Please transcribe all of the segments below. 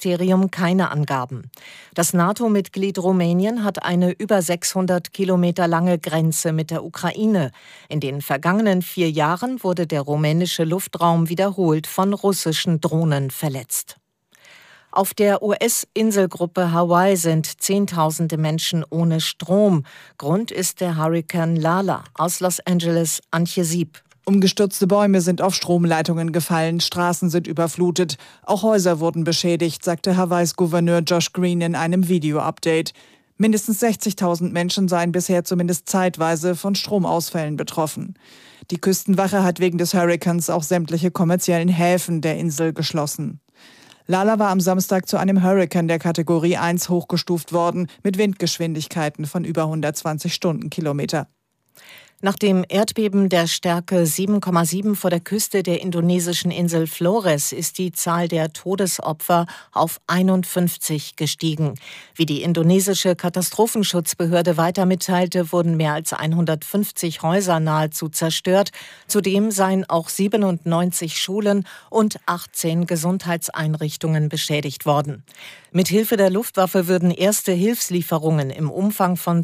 Innenministerium keine Angaben. Das NATO-Mitglied Rumänien hat eine über 600 Kilometer lange Grenze mit der Ukraine. In den vergangenen 4 Jahren wurde der rumänische Luftraum wiederholt von russischen Drohnen verletzt. Auf der US-Inselgruppe Hawaii sind Zehntausende Menschen ohne Strom. Grund ist der Hurrikan Lala. Aus Los Angeles, Antje Sieb. Umgestürzte Bäume sind auf Stromleitungen gefallen, Straßen sind überflutet. Auch Häuser wurden beschädigt, sagte Hawaiis Gouverneur Josh Green in einem Video-Update. Mindestens 60.000 Menschen seien bisher zumindest zeitweise von Stromausfällen betroffen. Die Küstenwache hat wegen des Hurrikans auch sämtliche kommerziellen Häfen der Insel geschlossen. Lala war am Samstag zu einem Hurrikan der Kategorie 1 hochgestuft worden, mit Windgeschwindigkeiten von über 120 Stundenkilometer. Nach dem Erdbeben der Stärke 7,7 vor der Küste der indonesischen Insel Flores ist die Zahl der Todesopfer auf 51 gestiegen. Wie die indonesische Katastrophenschutzbehörde weiter mitteilte, wurden mehr als 150 Häuser nahezu zerstört. Zudem seien auch 97 Schulen und 18 Gesundheitseinrichtungen beschädigt worden. Mithilfe der Luftwaffe würden erste Hilfslieferungen im Umfang von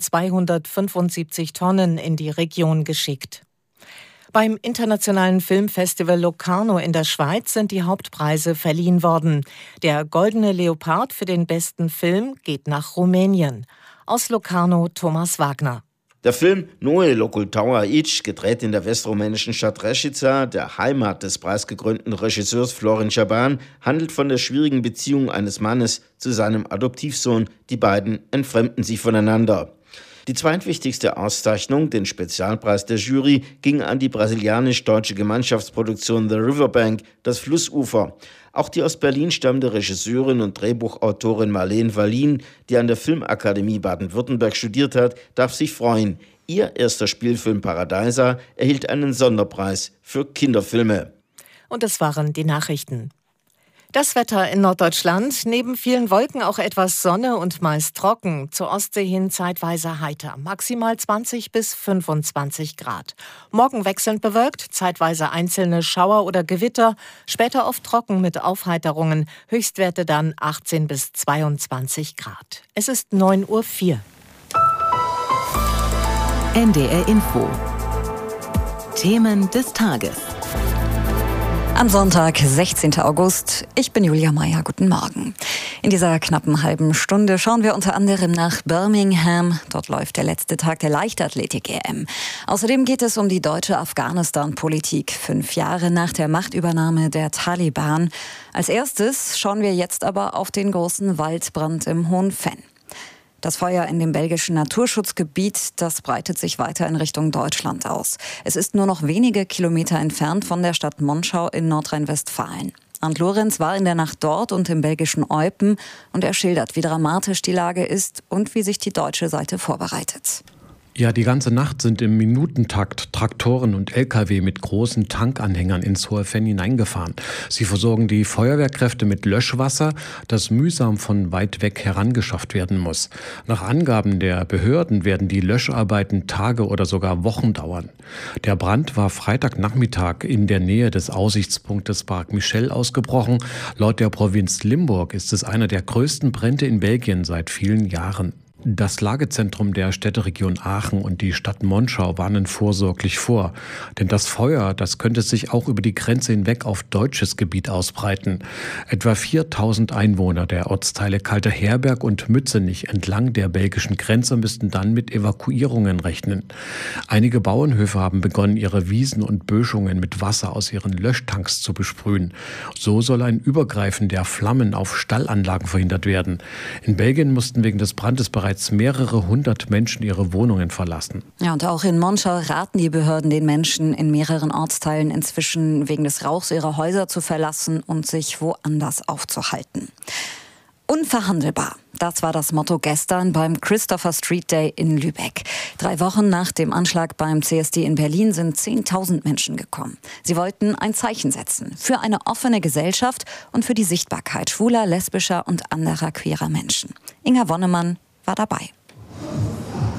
275 Tonnen in die Region geschickt. Beim internationalen Filmfestival Locarno in der Schweiz sind die Hauptpreise verliehen worden. Der Goldene Leopard für den besten Film geht nach Rumänien. Aus Locarno Thomas Wagner. Der Film Noe Locultau aici, gedreht in der westrumänischen Stadt Reșița, der Heimat des preisgekrönten Regisseurs Florin Chaban, handelt von der schwierigen Beziehung eines Mannes zu seinem Adoptivsohn. Die beiden entfremden sich voneinander. Die zweitwichtigste Auszeichnung, den Spezialpreis der Jury, ging an die brasilianisch-deutsche Gemeinschaftsproduktion The Riverbank, das Flussufer. Auch die aus Berlin stammende Regisseurin und Drehbuchautorin Marleen Wallin, die an der Filmakademie Baden-Württemberg studiert hat, darf sich freuen. Ihr erster Spielfilm Paradeiser erhielt einen Sonderpreis für Kinderfilme. Und das waren die Nachrichten. Das Wetter in Norddeutschland, neben vielen Wolken auch etwas Sonne und meist trocken. Zur Ostsee hin zeitweise heiter, maximal 20 bis 25 Grad. Morgen wechselnd bewölkt, zeitweise einzelne Schauer oder Gewitter, später oft trocken mit Aufheiterungen, Höchstwerte dann 18 bis 22 Grad. Es ist 9:04 Uhr. NDR Info. Themen des Tages. Am Sonntag, 16. August. Ich bin Julia Meyer. Guten Morgen. In dieser knappen halben Stunde schauen wir unter anderem nach Birmingham. Dort läuft der letzte Tag der Leichtathletik-EM. Außerdem geht es um die deutsche Afghanistan-Politik, 5 Jahre nach der Machtübernahme der Taliban. Als erstes schauen wir jetzt aber auf den großen Waldbrand im Hohen Venn. Das Feuer in dem belgischen Naturschutzgebiet, das breitet sich weiter in Richtung Deutschland aus. Es ist nur noch wenige Kilometer entfernt von der Stadt Monschau in Nordrhein-Westfalen. Arndt Lorenz war in der Nacht dort und im belgischen Eupen und er schildert, wie dramatisch die Lage ist und wie sich die deutsche Seite vorbereitet. Ja, die ganze Nacht sind im Minutentakt Traktoren und Lkw mit großen Tankanhängern ins Hohe Venn hineingefahren. Sie versorgen die Feuerwehrkräfte mit Löschwasser, das mühsam von weit weg herangeschafft werden muss. Nach Angaben der Behörden werden die Löscharbeiten Tage oder sogar Wochen dauern. Der Brand war Freitagnachmittag in der Nähe des Aussichtspunktes Parc Michel ausgebrochen. Laut der Provinz Limburg ist es einer der größten Brände in Belgien seit vielen Jahren. Das Lagezentrum der Städteregion Aachen und die Stadt Monschau warnen vorsorglich vor. Denn das Feuer, das könnte sich auch über die Grenze hinweg auf deutsches Gebiet ausbreiten. Etwa 4.000 Einwohner der Ortsteile Kalterherberg und Mützenich entlang der belgischen Grenze müssten dann mit Evakuierungen rechnen. Einige Bauernhöfe haben begonnen, ihre Wiesen und Böschungen mit Wasser aus ihren Löschtanks zu besprühen. So soll ein Übergreifen der Flammen auf Stallanlagen verhindert werden. In Belgien mussten wegen des Brandes bereits mehrere hundert Menschen ihre Wohnungen verlassen. Ja, und auch in Monschau raten die Behörden den Menschen in mehreren Ortsteilen inzwischen wegen des Rauchs ihre Häuser zu verlassen und sich woanders aufzuhalten. Unverhandelbar. Das war das Motto gestern beim Christopher Street Day in Lübeck. 3 Wochen nach dem Anschlag beim CSD in Berlin sind 10.000 Menschen gekommen. Sie wollten ein Zeichen setzen für eine offene Gesellschaft und für die Sichtbarkeit schwuler, lesbischer und anderer queerer Menschen. Inga Wonnemann war dabei.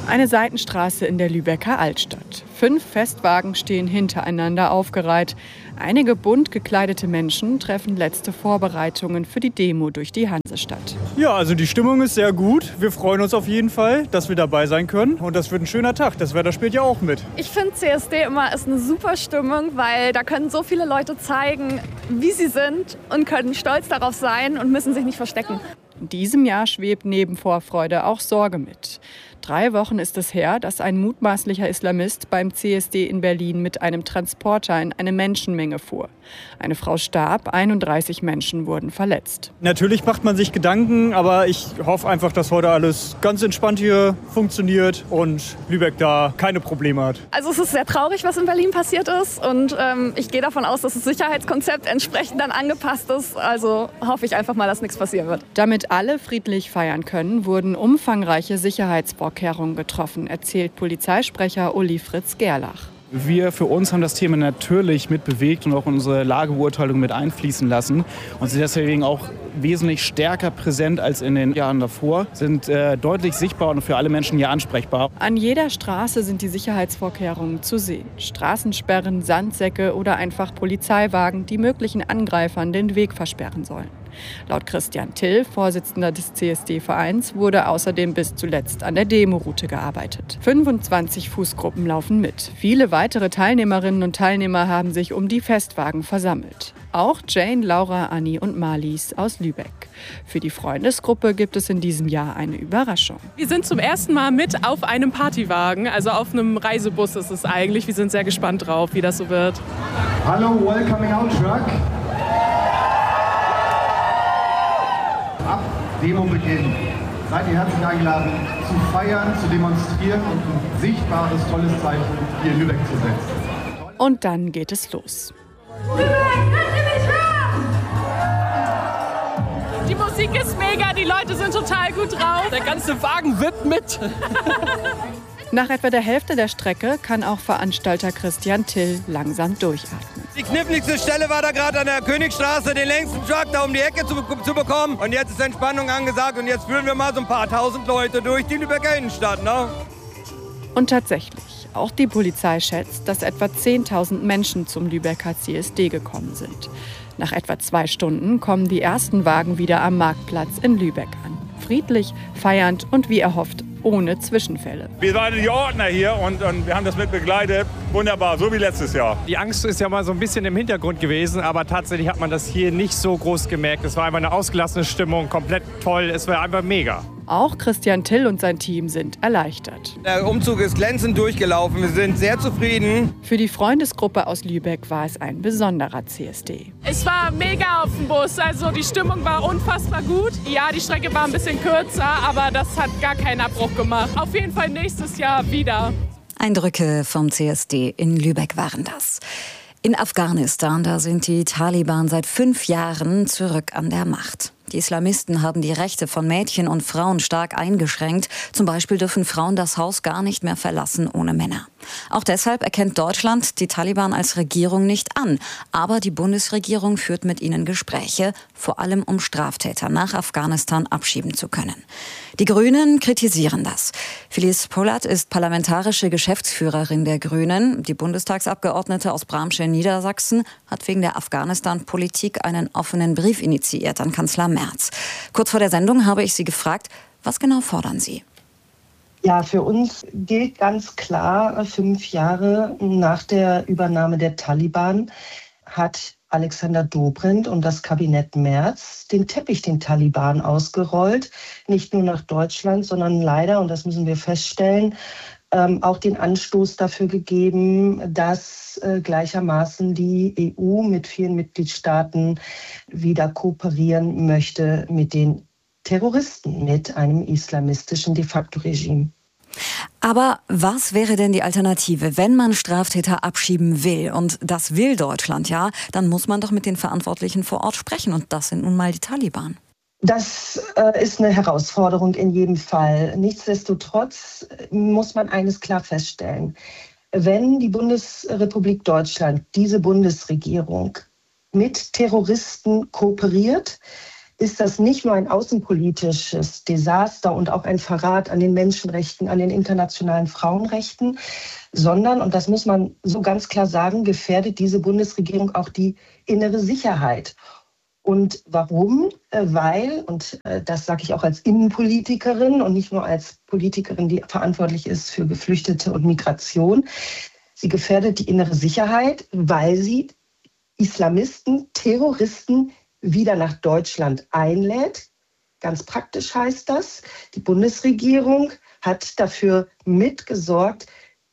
Eine Seitenstraße in der Lübecker Altstadt. 5 Festwagen stehen hintereinander aufgereiht. Einige bunt gekleidete Menschen treffen letzte Vorbereitungen für die Demo durch die Hansestadt. Ja, also die Stimmung ist sehr gut. Wir freuen uns auf jeden Fall, dass wir dabei sein können. Und das wird ein schöner Tag. Das Wetter spielt ja auch mit. Ich finde CSD immer ist eine super Stimmung, weil da können so viele Leute zeigen, wie sie sind und können stolz darauf sein und müssen sich nicht verstecken. In diesem Jahr schwebt neben Vorfreude auch Sorge mit. 3 Wochen ist es her, dass ein mutmaßlicher Islamist beim CSD in Berlin mit einem Transporter in eine Menschenmenge fuhr. Eine Frau starb, 31 Menschen wurden verletzt. Natürlich macht man sich Gedanken, aber ich hoffe einfach, dass heute alles ganz entspannt hier funktioniert und Lübeck da keine Probleme hat. Also es ist sehr traurig, was in Berlin passiert ist und ich gehe davon aus, dass das Sicherheitskonzept entsprechend dann angepasst ist. Also hoffe ich einfach mal, dass nichts passieren wird. Damit alle friedlich feiern können, wurden umfangreiche Sicherheitsvorkehrungen getroffen, erzählt Polizeisprecher Uli Fritz Gerlach. Wir für uns haben das Thema natürlich mitbewegt und auch unsere Lagebeurteilung mit einfließen lassen und sind deswegen auch wesentlich stärker präsent als in den Jahren davor, sind deutlich sichtbar und für alle Menschen hier ansprechbar. An jeder Straße sind die Sicherheitsvorkehrungen zu sehen. Straßensperren, Sandsäcke oder einfach Polizeiwagen, die möglichen Angreifern den Weg versperren sollen. Laut Christian Till, Vorsitzender des CSD-Vereins, wurde außerdem bis zuletzt an der Demoroute gearbeitet. 25 Fußgruppen laufen mit. Viele weitere Teilnehmerinnen und Teilnehmer haben sich um die Festwagen versammelt. Auch Jane, Laura, Anni und Marlies aus Lübeck. Für die Freundesgruppe gibt es in diesem Jahr eine Überraschung. Wir sind zum ersten Mal mit auf einem Partywagen, also auf einem Reisebus ist es eigentlich. Wir sind sehr gespannt drauf, wie das so wird. Hallo, welcoming out truck. Ab Demobeginn seid ihr herzlich eingeladen, zu feiern, zu demonstrieren und ein sichtbares, tolles Zeichen hier in Lübeck zu setzen. Und dann geht es los. Die Musik ist mega, die Leute sind total gut drauf. Der ganze Wagen wippt mit. Nach etwa der Hälfte der Strecke kann auch Veranstalter Christian Till langsam durchatmen. Die kniffligste Stelle war da gerade an der Königstraße, den längsten Truck da um die Ecke zu bekommen. Und jetzt ist Entspannung angesagt und jetzt führen wir mal so ein paar tausend Leute durch die Lübecker Innenstadt. Ne? Und tatsächlich, auch die Polizei schätzt, dass etwa 10.000 Menschen zum Lübecker CSD gekommen sind. Nach etwa 2 Stunden kommen die ersten Wagen wieder am Marktplatz in Lübeck an. Friedlich, feiernd und wie erhofft, ohne Zwischenfälle. Wir waren die Ordner hier und wir haben das mit begleitet. Wunderbar, so wie letztes Jahr. Die Angst ist ja mal so ein bisschen im Hintergrund gewesen, aber tatsächlich hat man das hier nicht so groß gemerkt. Es war einfach eine ausgelassene Stimmung, komplett toll, es war einfach mega. Auch Christian Till und sein Team sind erleichtert. Der Umzug ist glänzend durchgelaufen, wir sind sehr zufrieden. Für die Freundesgruppe aus Lübeck war es ein besonderer CSD. Es war mega auf dem Bus, also die Stimmung war unfassbar gut. Ja, die Strecke war ein bisschen kürzer, aber das hat gar keinen Abbruch gemacht. Auf jeden Fall nächstes Jahr wieder. Eindrücke vom CSD in Lübeck waren das. In Afghanistan, da sind die Taliban seit 5 Jahren zurück an der Macht. Die Islamisten haben die Rechte von Mädchen und Frauen stark eingeschränkt. Zum Beispiel dürfen Frauen das Haus gar nicht mehr verlassen ohne Männer. Auch deshalb erkennt Deutschland die Taliban als Regierung nicht an. Aber die Bundesregierung führt mit ihnen Gespräche, vor allem um Straftäter nach Afghanistan abschieben zu können. Die Grünen kritisieren das. Filiz Polat ist parlamentarische Geschäftsführerin der Grünen. Die Bundestagsabgeordnete aus Bramsche in Niedersachsen hat wegen der Afghanistan-Politik einen offenen Brief initiiert an Kanzler Merz. Kurz vor der Sendung habe ich sie gefragt, was genau fordern Sie? Ja, für uns gilt ganz klar, 5 Jahre nach der Übernahme der Taliban hat Alexander Dobrindt und das Kabinett Merz den Teppich den Taliban ausgerollt. Nicht nur nach Deutschland, sondern leider, und das müssen wir feststellen, auch den Anstoß dafür gegeben, dass gleichermaßen die EU mit vielen Mitgliedstaaten wieder kooperieren möchte mit den Terroristen, mit einem islamistischen de facto Regime. Aber was wäre denn die Alternative? Wenn man Straftäter abschieben will, und das will Deutschland ja, dann muss man doch mit den Verantwortlichen vor Ort sprechen. Und das sind nun mal die Taliban. Das ist eine Herausforderung in jedem Fall. Nichtsdestotrotz muss man eines klar feststellen. Wenn die Bundesrepublik Deutschland, diese Bundesregierung, mit Terroristen kooperiert, ist das nicht nur ein außenpolitisches Desaster und auch ein Verrat an den Menschenrechten, an den internationalen Frauenrechten, sondern, und das muss man so ganz klar sagen, gefährdet diese Bundesregierung auch die innere Sicherheit. Und warum? Weil, und das sage ich auch als Innenpolitikerin und nicht nur als Politikerin, die verantwortlich ist für Geflüchtete und Migration, sie gefährdet die innere Sicherheit, weil sie Islamisten, Terroristen wieder nach Deutschland einlädt. Ganz praktisch heißt das, die Bundesregierung hat dafür mitgesorgt,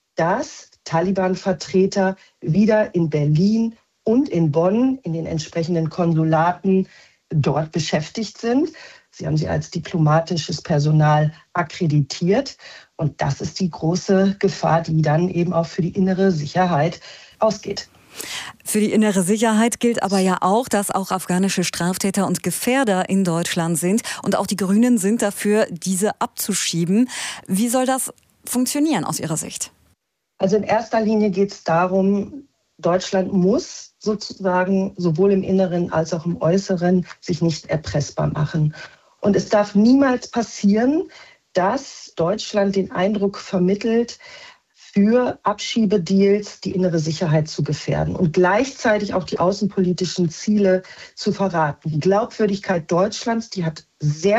dass Taliban-Vertreter wieder in Berlin und in Bonn in den entsprechenden Konsulaten dort beschäftigt sind. Sie haben sie als diplomatisches Personal akkreditiert. Und das ist die große Gefahr, die dann eben auch für die innere Sicherheit ausgeht. Für die innere Sicherheit gilt aber ja auch, dass auch afghanische Straftäter und Gefährder in Deutschland sind. Und auch die Grünen sind dafür, diese abzuschieben. Wie soll das funktionieren aus Ihrer Sicht? Also in erster Linie geht es darum, Deutschland muss sozusagen sowohl im Inneren als auch im Äußeren sich nicht erpressbar machen. Und es darf niemals passieren, dass Deutschland den Eindruck vermittelt, für Abschiebedeals die innere Sicherheit zu gefährden und gleichzeitig auch die außenpolitischen Ziele zu verraten. Die Glaubwürdigkeit Deutschlands, die hat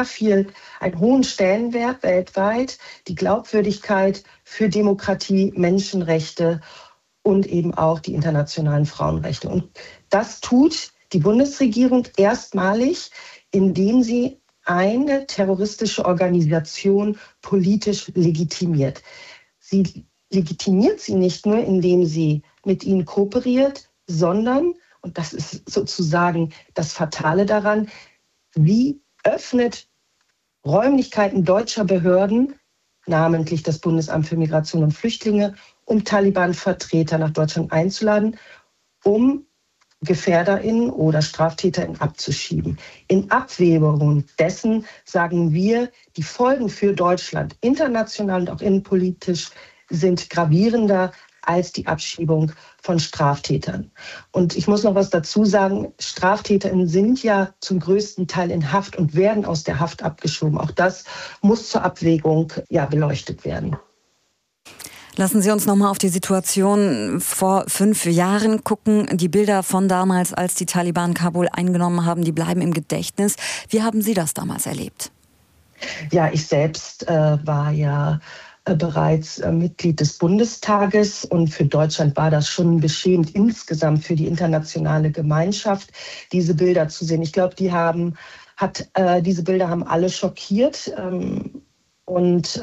einen hohen Stellenwert weltweit. Die Glaubwürdigkeit für Demokratie, Menschenrechte und eben auch die internationalen Frauenrechte. Und das tut die Bundesregierung erstmalig, indem sie eine terroristische Organisation politisch legitimiert. Sie legitimiert sie nicht nur, indem sie mit ihnen kooperiert, sondern, und das ist sozusagen das Fatale daran, sie öffnet Räumlichkeiten deutscher Behörden, namentlich das Bundesamt für Migration und Flüchtlinge, um Taliban-Vertreter nach Deutschland einzuladen, um GefährderInnen oder StraftäterInnen abzuschieben. In Abwägung dessen sagen wir, die Folgen für Deutschland international und auch innenpolitisch sind gravierender als die Abschiebung von Straftätern. Und ich muss noch was dazu sagen, StraftäterInnen sind ja zum größten Teil in Haft und werden aus der Haft abgeschoben. Auch das muss zur Abwägung beleuchtet werden. Lassen Sie uns noch mal auf die Situation vor 5 Jahren gucken. Die Bilder von damals, als die Taliban Kabul eingenommen haben, die bleiben im Gedächtnis. Wie haben Sie das damals erlebt? Ja, ich selbst war ja bereits Mitglied des Bundestages und für Deutschland war das schon beschämend insgesamt für die internationale Gemeinschaft, diese Bilder zu sehen. Ich glaube, diese Bilder haben alle schockiert und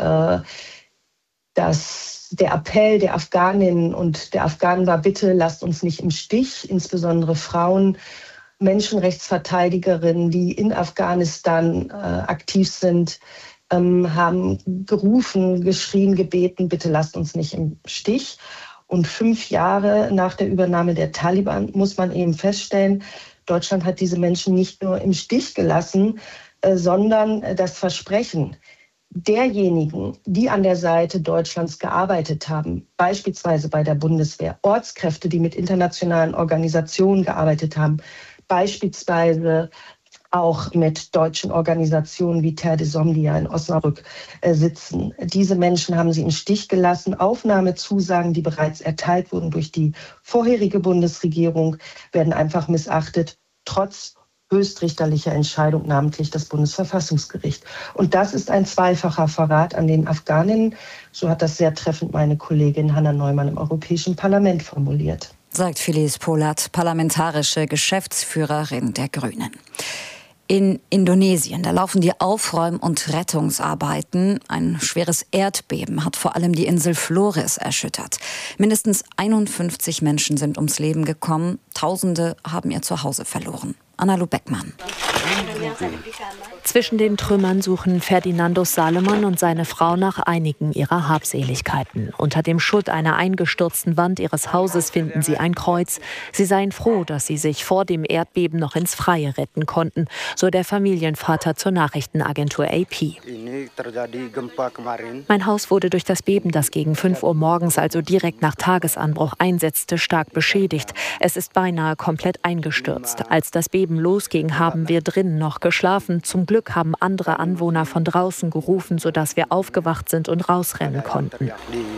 der Appell der Afghaninnen und der Afghanen war, bitte lasst uns nicht im Stich, insbesondere Frauen, Menschenrechtsverteidigerinnen, die in Afghanistan aktiv sind, haben gerufen, geschrien, gebeten, bitte lasst uns nicht im Stich. Und 5 Jahre nach der Übernahme der Taliban muss man eben feststellen, Deutschland hat diese Menschen nicht nur im Stich gelassen, sondern das Versprechen derjenigen, die an der Seite Deutschlands gearbeitet haben, beispielsweise bei der Bundeswehr, Ortskräfte, die mit internationalen Organisationen gearbeitet haben, beispielsweise auch mit deutschen Organisationen wie Terre des Hommes, die ja in Osnabrück sitzen. Diese Menschen haben sie im Stich gelassen. Aufnahmezusagen, die bereits erteilt wurden durch die vorherige Bundesregierung, werden einfach missachtet, trotz höchstrichterlicher Entscheidung, namentlich das Bundesverfassungsgericht. Und das ist ein zweifacher Verrat an den Afghaninnen. So hat das sehr treffend meine Kollegin Hanna Neumann im Europäischen Parlament formuliert. Sagt Filiz Polat, parlamentarische Geschäftsführerin der Grünen. In Indonesien, da laufen die Aufräum- und Rettungsarbeiten. Ein schweres Erdbeben hat vor allem die Insel Flores erschüttert. Mindestens 51 Menschen sind ums Leben gekommen. Tausende haben ihr Zuhause verloren. Anna-Lu Beckmann. Zwischen den Trümmern suchen Ferdinando Salomon und seine Frau nach einigen ihrer Habseligkeiten. Unter dem Schutt einer eingestürzten Wand ihres Hauses finden sie ein Kreuz. Sie seien froh, dass sie sich vor dem Erdbeben noch ins Freie retten konnten, so der Familienvater zur Nachrichtenagentur AP. Mein Haus wurde durch das Beben, das gegen 5 Uhr morgens, also direkt nach Tagesanbruch einsetzte, stark beschädigt. Es ist beinahe komplett eingestürzt. Als das Beben losging, haben wir drinnen drinnen noch geschlafen. Zum Glück haben andere Anwohner von draußen gerufen, sodass wir aufgewacht sind und rausrennen konnten.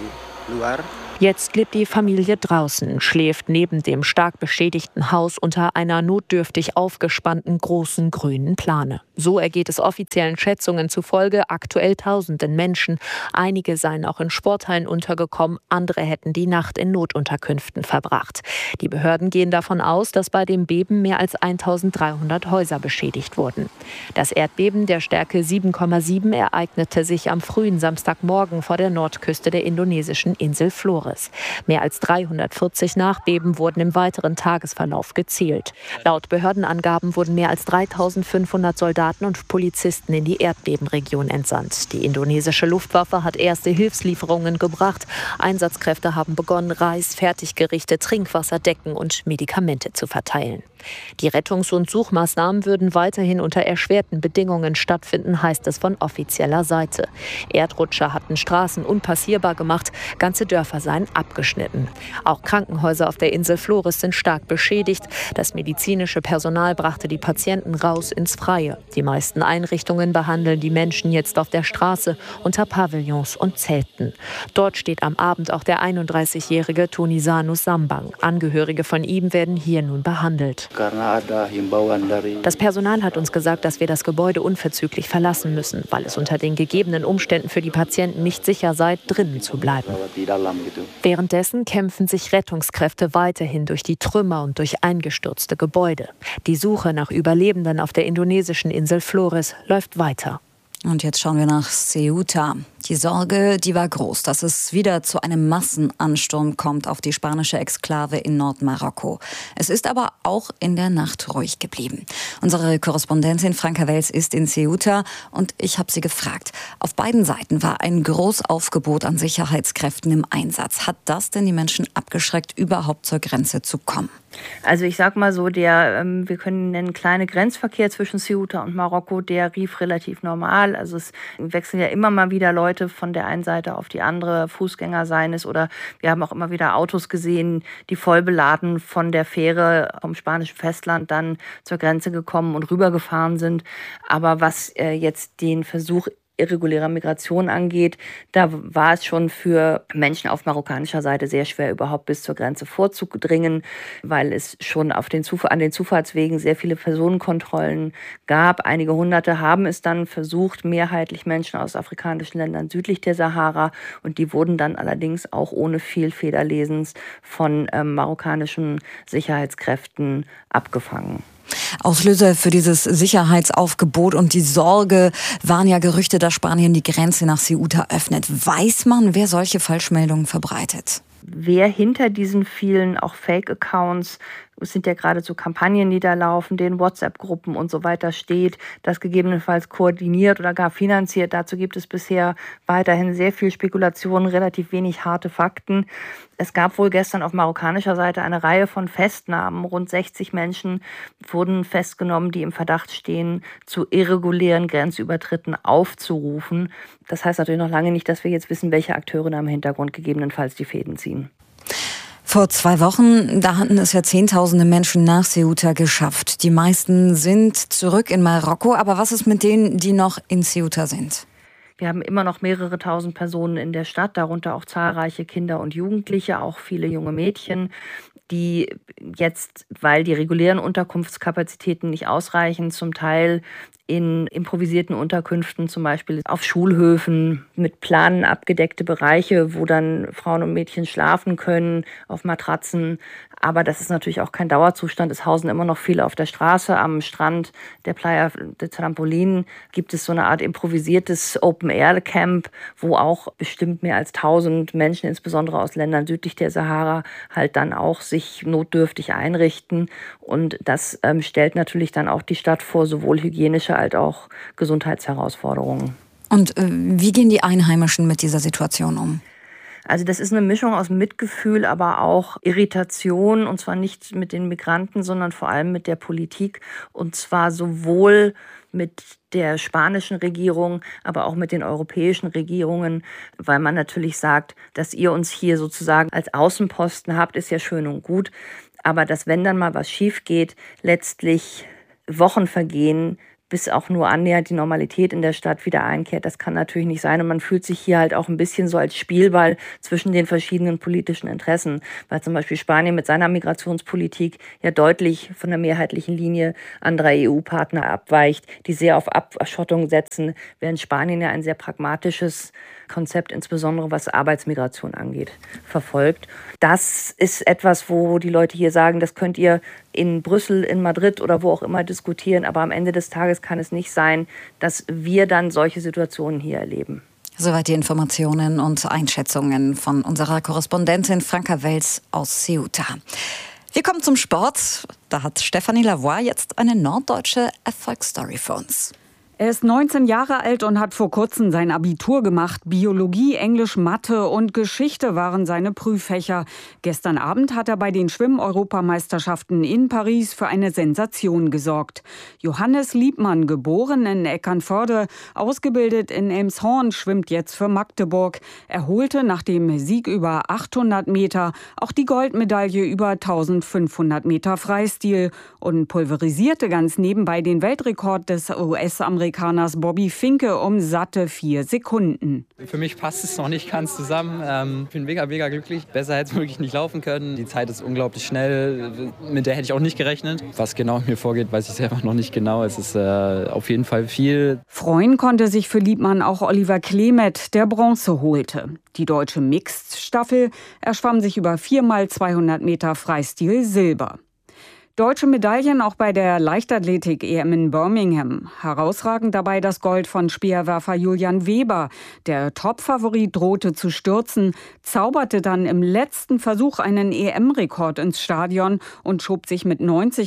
Jetzt lebt die Familie draußen, schläft neben dem stark beschädigten Haus unter einer notdürftig aufgespannten großen grünen Plane. So ergeht es offiziellen Schätzungen zufolge aktuell Tausenden Menschen. Einige seien auch in Sporthallen untergekommen, andere hätten die Nacht in Notunterkünften verbracht. Die Behörden gehen davon aus, dass bei dem Beben mehr als 1300 Häuser beschädigt wurden. Das Erdbeben der Stärke 7,7 ereignete sich am frühen Samstagmorgen vor der Nordküste der indonesischen Insel Flores. Mehr als 340 Nachbeben wurden im weiteren Tagesverlauf gezählt. Laut Behördenangaben wurden mehr als 3500 Soldaten und Polizisten in die Erdbebenregion entsandt. Die indonesische Luftwaffe hat erste Hilfslieferungen gebracht. Einsatzkräfte haben begonnen, Reis, Fertiggerichte, Trinkwasser, Decken und Medikamente zu verteilen. Die Rettungs- und Suchmaßnahmen würden weiterhin unter erschwerten Bedingungen stattfinden, heißt es von offizieller Seite. Erdrutscher hatten Straßen unpassierbar gemacht, ganze Dörfer seien abgeschnitten. Auch Krankenhäuser auf der Insel Flores sind stark beschädigt. Das medizinische Personal brachte die Patienten raus ins Freie. Die meisten Einrichtungen behandeln die Menschen jetzt auf der Straße unter Pavillons und Zelten. Dort steht am Abend auch der 31-jährige Tunisano Sambang. Angehörige von ihm werden hier nun behandelt. Das Personal hat uns gesagt, dass wir das Gebäude unverzüglich verlassen müssen, weil es unter den gegebenen Umständen für die Patienten nicht sicher sei, drinnen zu bleiben. Währenddessen kämpfen sich Rettungskräfte weiterhin durch die Trümmer und durch eingestürzte Gebäude. Die Suche nach Überlebenden auf der indonesischen Insel Flores läuft weiter. Und jetzt schauen wir nach Ceuta. Die Sorge, die war groß, dass es wieder zu einem Massenansturm kommt auf die spanische Exklave in Nordmarokko. Es ist aber auch in der Nacht ruhig geblieben. Unsere Korrespondentin Franka Wels ist in Ceuta und ich habe sie gefragt. Auf beiden Seiten war ein Großaufgebot an Sicherheitskräften im Einsatz. Hat das denn die Menschen abgeschreckt, überhaupt zur Grenze zu kommen? Also ich sag mal so, wir können nennen, kleine Grenzverkehr zwischen Ceuta und Marokko, der rief relativ normal. Also es wechseln ja immer mal wieder Leute von der einen Seite auf die andere, Fußgänger seien es, oder wir haben auch immer wieder Autos gesehen, die voll beladen von der Fähre vom spanischen Festland dann zur Grenze gekommen und rübergefahren sind. Aber was jetzt den Versuch irregulärer Migration angeht, da war es schon für Menschen auf marokkanischer Seite sehr schwer, überhaupt bis zur Grenze vorzudringen, weil es schon an den Zufahrtswegen sehr viele Personenkontrollen gab. Einige Hunderte haben es dann versucht, mehrheitlich Menschen aus afrikanischen Ländern südlich der Sahara, und die wurden dann allerdings auch ohne viel Federlesens von marokkanischen Sicherheitskräften abgefangen. Auslöser für dieses Sicherheitsaufgebot und die Sorge waren ja Gerüchte, dass Spanien die Grenze nach Ceuta öffnet. Weiß man, wer solche Falschmeldungen verbreitet? Wer hinter diesen vielen auch Fake-Accounts, es sind ja gerade so Kampagnen, die da laufen, den WhatsApp-Gruppen und so weiter steht, das gegebenenfalls koordiniert oder gar finanziert. Dazu gibt es bisher weiterhin sehr viel Spekulation, relativ wenig harte Fakten. Es gab wohl gestern auf marokkanischer Seite eine Reihe von Festnahmen. Rund 60 Menschen wurden festgenommen, die im Verdacht stehen, zu irregulären Grenzübertritten aufzurufen. Das heißt natürlich noch lange nicht, dass wir jetzt wissen, welche Akteure da im Hintergrund gegebenenfalls die Fäden ziehen. Vor 2 Wochen, da hatten es ja Zehntausende Menschen nach Ceuta geschafft. Die meisten sind zurück in Marokko. Aber was ist mit denen, die noch in Ceuta sind? Wir haben immer noch mehrere tausend Personen in der Stadt, darunter auch zahlreiche Kinder und Jugendliche, auch viele junge Mädchen, die jetzt, weil die regulären Unterkunftskapazitäten nicht ausreichen, zum Teil in improvisierten Unterkünften, zum Beispiel auf Schulhöfen, mit Planen abgedeckte Bereiche, wo dann Frauen und Mädchen schlafen können, auf Matratzen. Aber das ist natürlich auch kein Dauerzustand. Es hausen immer noch viele auf der Straße. Am Strand der Playa de Trampolín gibt es so eine Art improvisiertes Open-Air-Camp, wo auch bestimmt mehr als 1000 Menschen, insbesondere aus Ländern südlich der Sahara, halt dann auch sich notdürftig einrichten. Und das stellt natürlich dann auch die Stadt vor sowohl hygienische als auch Gesundheitsherausforderungen. Und wie gehen die Einheimischen mit dieser Situation um? Also das ist eine Mischung aus Mitgefühl, aber auch Irritation, und zwar nicht mit den Migranten, sondern vor allem mit der Politik, und zwar sowohl mit der spanischen Regierung, aber auch mit den europäischen Regierungen, weil man natürlich sagt, dass ihr uns hier sozusagen als Außenposten habt, ist ja schön und gut, aber dass, wenn dann mal was schief geht, letztlich Wochen vergehen, bis auch nur annähernd die Normalität in der Stadt wieder einkehrt. Das kann natürlich nicht sein. Und man fühlt sich hier halt auch ein bisschen so als Spielball zwischen den verschiedenen politischen Interessen, weil zum Beispiel Spanien mit seiner Migrationspolitik ja deutlich von der mehrheitlichen Linie anderer EU-Partner abweicht, die sehr auf Abschottung setzen, während Spanien ja ein sehr pragmatisches Konzept, insbesondere was Arbeitsmigration angeht, verfolgt. Das ist etwas, wo die Leute hier sagen, das könnt ihr in Brüssel, in Madrid oder wo auch immer diskutieren, aber am Ende des Tages kann es nicht sein, dass wir dann solche Situationen hier erleben. Soweit die Informationen und Einschätzungen von unserer Korrespondentin Franka Wels aus Ceuta. Wir kommen zum Sport. Da hat Stéphanie Lavoie jetzt eine norddeutsche Erfolgsstory für uns. Er ist 19 Jahre alt und hat vor kurzem sein Abitur gemacht. Biologie, Englisch, Mathe und Geschichte waren seine Prüffächer. Gestern Abend hat er bei den Schwimm-Europameisterschaften in Paris für eine Sensation gesorgt. Johannes Liebmann, geboren in Eckernförde, ausgebildet in Elmshorn, schwimmt jetzt für Magdeburg. Er holte nach dem Sieg über 800 Meter auch die Goldmedaille über 1500 Meter Freistil und pulverisierte ganz nebenbei den Weltrekord des US-Amerikaners Bobby Finke um satte 4 Sekunden. Für mich passt es noch nicht ganz zusammen. Ich bin mega glücklich. Besser hätte es wirklich nicht laufen können. Die Zeit ist unglaublich schnell. Mit der hätte ich auch nicht gerechnet. Was genau in mir vorgeht, weiß ich selber noch nicht genau. Es ist auf jeden Fall viel. Freuen konnte sich für Liebmann auch Oliver Klemet, der Bronze holte. Die deutsche Mixed-Staffel erschwamm sich über 4x200 Meter Freistil Silber. Deutsche Medaillen auch bei der Leichtathletik-EM in Birmingham. Herausragend dabei das Gold von Speerwerfer Julian Weber. Der Topfavorit drohte zu stürzen, zauberte dann im letzten Versuch einen EM-Rekord ins Stadion und schob sich mit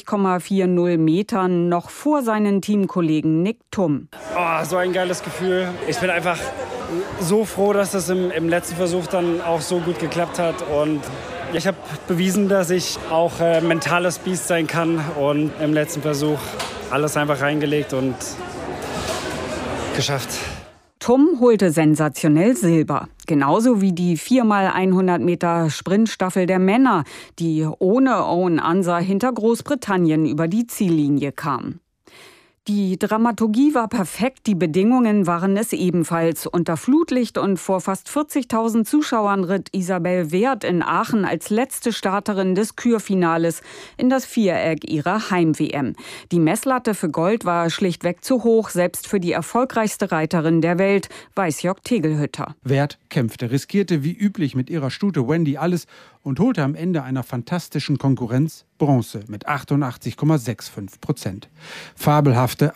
90,40 Metern noch vor seinen Teamkollegen Nick Thum. Oh, so ein geiles Gefühl. Ich bin einfach so froh, dass das im letzten Versuch dann auch so gut geklappt hat. Und ich habe bewiesen, dass ich auch mentales Biest sein kann und im letzten Versuch alles einfach reingelegt und geschafft. Thum holte sensationell Silber. Genauso wie die 4x100 Meter Sprintstaffel der Männer, die ohne Owen Ansah hinter Großbritannien über die Ziellinie kam. Die Dramaturgie war perfekt, die Bedingungen waren es ebenfalls. Unter Flutlicht und vor fast 40.000 Zuschauern ritt Isabel Wert in Aachen als letzte Starterin des Kürfinales in das Viereck ihrer Heim-WM. Die Messlatte für Gold war schlichtweg zu hoch, selbst für die erfolgreichste Reiterin der Welt, weiß Jörg Tegelhütter. Wert kämpfte, riskierte wie üblich mit ihrer Stute Wendy alles und holte am Ende einer fantastischen Konkurrenz Bronze mit 88,65%. Fabelhafte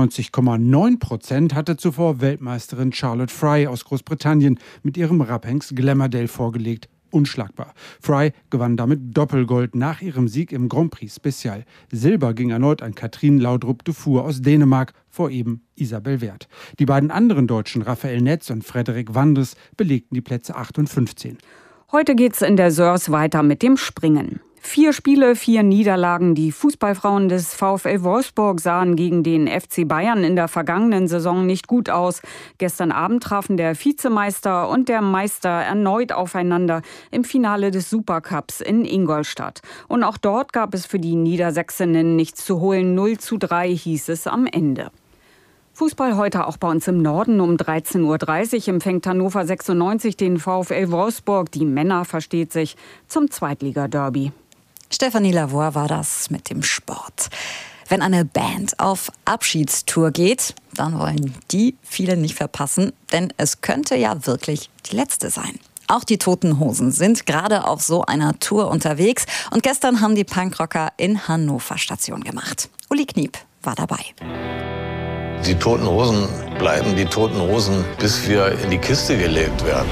91,9% hatte zuvor Weltmeisterin Charlotte Fry aus Großbritannien mit ihrem Rapphengst Glamourdale vorgelegt. Unschlagbar. Fry gewann damit Doppelgold nach ihrem Sieg im Grand Prix Special. Silber ging erneut an Katrin Laudrup-Dufour aus Dänemark, vor eben Isabel Wert. Die beiden anderen Deutschen, Raphael Netz und Frederik Wandres, belegten die Plätze 8 und 15. Heute geht's in der Sörs weiter mit dem Springen. 4 Spiele, 4 Niederlagen. Die Fußballfrauen des VfL Wolfsburg sahen gegen den FC Bayern in der vergangenen Saison nicht gut aus. Gestern Abend trafen der Vizemeister und der Meister erneut aufeinander im Finale des Supercups in Ingolstadt. Und auch dort gab es für die Niedersächsinnen nichts zu holen. 0:3 hieß es am Ende. Fußball heute auch bei uns im Norden. Um 13:30 Uhr empfängt Hannover 96 den VfL Wolfsburg. Die Männer, versteht sich, zum Zweitliga-Derby. Stéphanie Lavoie war das mit dem Sport. Wenn eine Band auf Abschiedstour geht, dann wollen die viele nicht verpassen, denn es könnte ja wirklich die letzte sein. Auch die Toten Hosen sind gerade auf so einer Tour unterwegs und gestern haben die Punkrocker in Hannover Station gemacht. Uli Kniep war dabei. Die Toten Hosen bleiben die Toten Hosen, bis wir in die Kiste gelegt werden.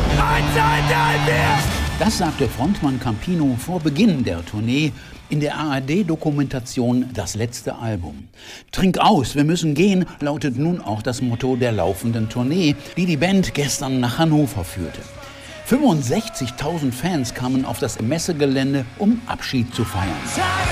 Das sagt der Frontmann Campino vor Beginn der Tournee in der ARD-Dokumentation Das letzte Album. Trink aus, wir müssen gehen, lautet nun auch das Motto der laufenden Tournee, die die Band gestern nach Hannover führte. 65.000 Fans kamen auf das Messegelände, um Abschied zu feiern.